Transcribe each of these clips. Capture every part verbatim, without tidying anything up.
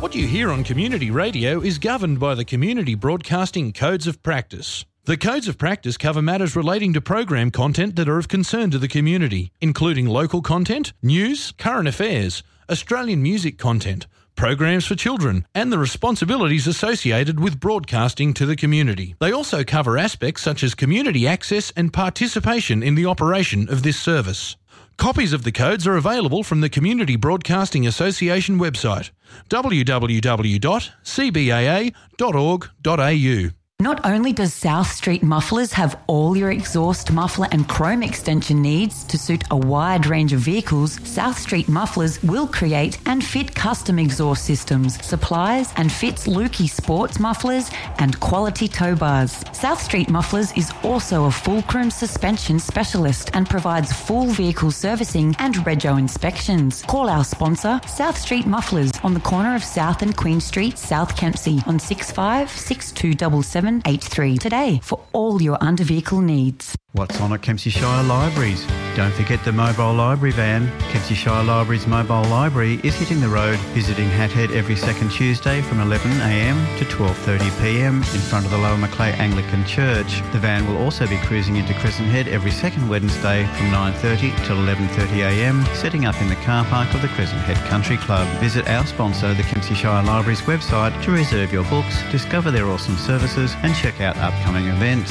What you hear on community radio is governed by the Community Broadcasting Codes of Practice. The Codes of Practice cover matters relating to program content that are of concern to the community, including local content, news, current affairs, Australian music content, programs for children, and the responsibilities associated with broadcasting to the community. They also cover aspects such as community access and participation in the operation of this service. Copies of the codes are available from the Community Broadcasting Association website, w w w dot c b a a dot org dot a u. Not only does South Street Mufflers have all your exhaust, muffler and chrome extension needs to suit a wide range of vehicles, South Street Mufflers will create and fit custom exhaust systems, supplies and fits Lukey sports mufflers and quality tow bars. South Street Mufflers is also a fulcrum suspension specialist and provides full vehicle servicing and rego inspections. Call our sponsor, South Street Mufflers, on the corner of South and Queen Street, South Kempsey, on six five six two seven seven eight three today for all your under vehicle needs. What's on at Kempsey Shire Libraries? Don't forget the mobile library van. Kempsey Shire Libraries mobile library is hitting the road, visiting Hat Head every second Tuesday from eleven a m to twelve thirty p m in front of the Lower Macleay Anglican Church. The van will also be cruising into Crescent Head every second Wednesday from nine thirty till eleven thirty a m, setting up in the car park of the Crescent Head Country Club. Visit our sponsor, the Kempsey Shire Libraries website, to reserve your books, discover their awesome services and check out upcoming events.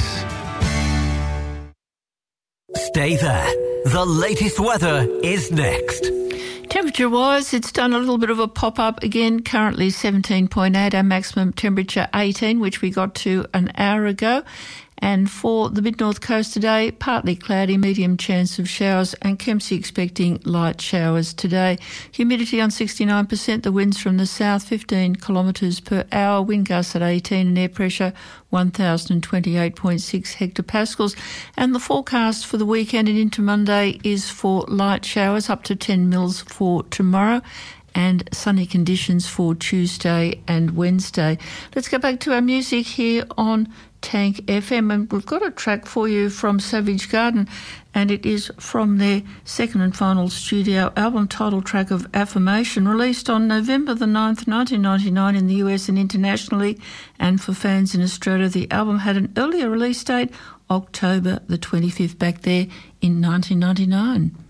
Stay there. The latest weather is next. Temperature-wise, it's done a little bit of a pop-up again. Currently seventeen point eight, our maximum temperature eighteen, which we got to an hour ago. And for the mid-north coast today, partly cloudy, medium chance of showers, and Kempsey expecting light showers today. Humidity on sixty-nine percent, the winds from the south fifteen kilometres per hour, wind gusts at eighteen, and air pressure one thousand twenty-eight point six hectopascals. And the forecast for the weekend and into Monday is for light showers up to ten mils for tomorrow, and sunny conditions for Tuesday and Wednesday. Let's go back to our music here on Tank F M, and we've got a track for you from Savage Garden, and it is from their second and final studio album, title track of Affirmation, released on November the ninth, nineteen ninety-nine in the U S and internationally, and for fans in Australia, the album had an earlier release date, October the twenty-fifth, back there in nineteen ninety-nine.